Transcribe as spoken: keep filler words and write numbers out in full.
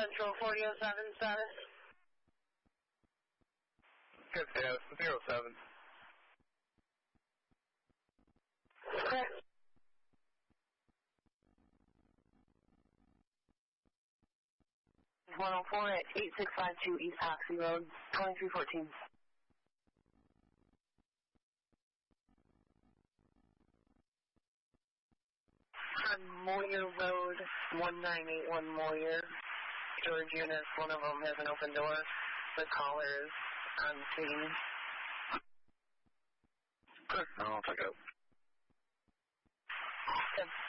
Central forty oh seven status. Good status, zero seven. Okay. one oh four at eight six five two East Oxy Road, twenty-three fourteen. On Moyer Road, one nine eight one Moyer. Storage units, one of them has an open door. The caller is on scene. Good, I'll check it out. Good.